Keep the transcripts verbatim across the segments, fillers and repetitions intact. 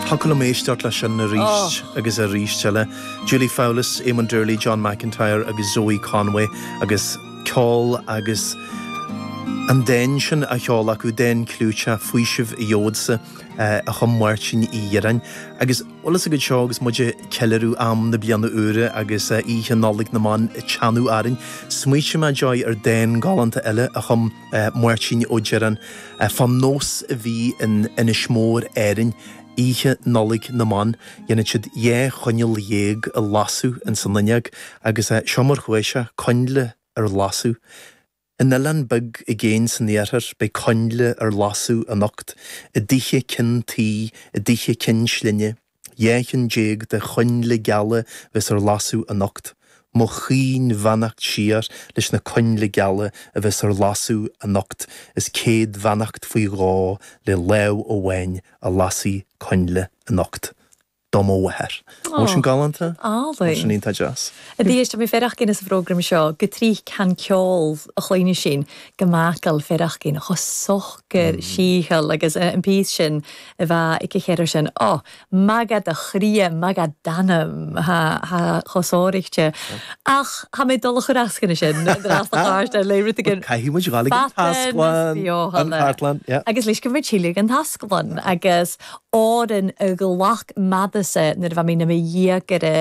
Thugla méisteart leis sin na ríist agus a ríisteile. Julie Fowlis, Eamon Durley, John McIntyre agus Zoe Conway agus Ceol agus an den sin a cheol acu den clúte fuisih i jódsa a chumhair sin í dhéireann. Agus olas a go seo agus muide ceilirú am na bíanna úra agus ihe nálaigh na man teanú áireann. Smuoite me joy ar den galanta eile a chum muir sin ó dhéireann fan nós a bhí in ina smór éireann ihe nálaigh na man dhéanana siad dhé chuinneal dhéag a lasú in san linneag agus seomar chuéise coinle ar lasú. In Ilan big i géin san éair bei coinle ar lasú a nocht, i ddíche cin tí, i ddíche cin slinne, dhéchan déag de coinle geala vis ar lasú a nocht. Mo chín vannacht siar leis na coinle geala a vis ar lasú a nocht, is céad vannacht faoi rá le lew ó bhain a lasí coinle a nocht. Dom ó weir. Mór sin galanta? Álaí. Mór sin ínta jazz. A dhéist mi ferach gyn ys y program seo, gytri can ceol a chloini sin, gymagal ferach gyn, cho sochgyr síchel agus yn pys sin, y fa i cycheir sin, o, magad a chria, magad danam, ha, ha chosorich te. Ach, ha me dolach yr asgyn sin, dras na charst a leirwyd y gyn. Cai hi mwyd galig yn Tasglan, yn Cartlan, ie. Agus leis gyfyd chilig yn Tasglan, agus oren y glach madase, nid fa mi na me iagere.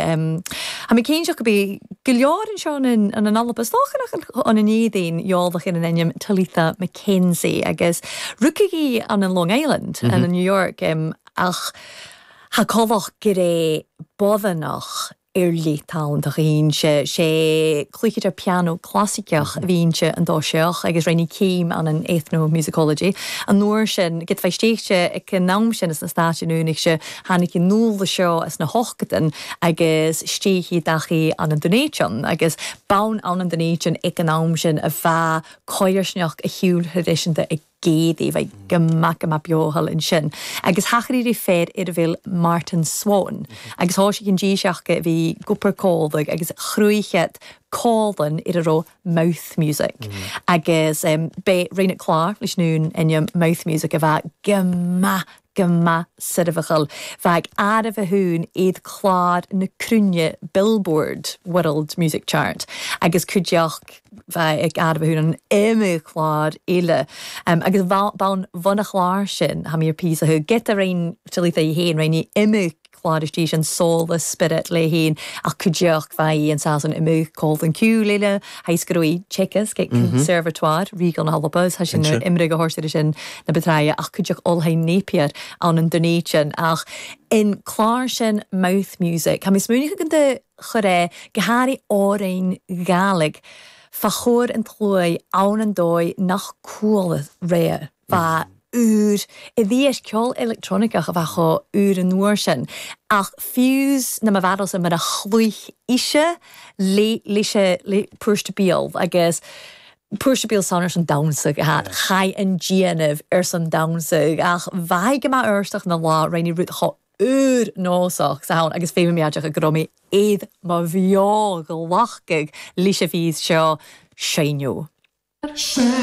A mi cyn siach by gilior yn sian yn an alabas doch yn yn iddyn iolfach yn yn enyam Talitha Mackenzie agus rwcigi an yn Long Island yn New York um, ach ha cofach gyda boddanach ar leitán a hín se sé clúicead ar piano clásiciach bhín se an dáiseach agus réinní cím an an ethnomusicology an nuair sin get feistéite ag an nám sin is na stáisiúnig se hánig i núla seo is na hochgatan agus stíhí dachi an an donation agus bán an an donation ag an nám sin a bheit coirsneach a hiúl hydéisianta ag gédi vai gemac am abiohal in sin agus hachri ri fed ir vil Martin Swan agus hosh gin gisachke vi gupper called agus chruichet callen ir ro mouth music agus um, be Rena Clark lis noon in your mouth music ava gema gema sidivachal vag ad of a hoon eid clad na crunye Billboard World Music Chart agus kujach vai ag ad of a hoon an emu clad ile um, agus baun vannach lar sin ha mir piece who get a rain till they hen rainy emu Cládistí an soul spirit le hén ach cúideach bhaí an sásan imú called an cú leile heiscaróí Checas ge conservatoire rígal na halbas ha sin imre go horsa sin na betraia ach cúideach olhain Napier an an donation ach in chlár sin mouth music ha mi smúnig gan de choré gehári árain galig fa chór an tlói an an dói nach cool ré va Úr, i dhíes ceol electronicach a bhacho úr an nuair sin. Ach fiús na ma bhadal sin mar a chluich ishe le leise le puirste bíal agus puirste bíal sanar san damsag a hat chai an gianamh ar san damsag ach bhaige ma urstach na lá reinni rút cho úr nósach sa haun agus féimi miadeach a gromi éad ma bhio glachgig leise fís seo seinú.